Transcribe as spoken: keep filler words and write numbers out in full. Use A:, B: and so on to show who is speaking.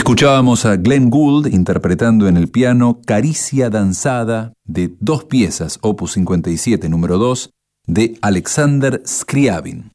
A: Escuchábamos a Glenn Gould interpretando en el piano Caricia danzada de dos piezas, opus cincuenta y siete, número dos, de Alexander Scriabin.